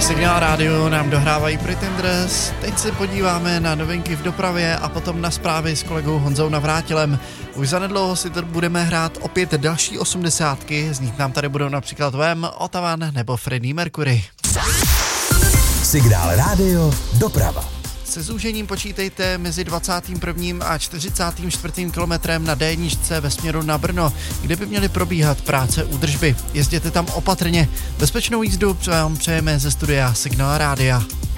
Signál rádiu nám dohrávají Pretenders. Teď se podíváme na novinky v dopravě a potom na zprávy s kolegou Honzou Navrátilem. Už zanedlouho si budeme hrát opět další 80. Z nich nám tady budou například Vem, Otavan nebo Freddie Mercury. Signál rádio doprava. Se zúžením počítejte mezi 21. a 44. kilometrem na D1 ve směru na Brno, kde by měly probíhat práce údržby. Jezděte tam opatrně. Bezpečnou jízdu vám přejeme ze studia Signál rádia.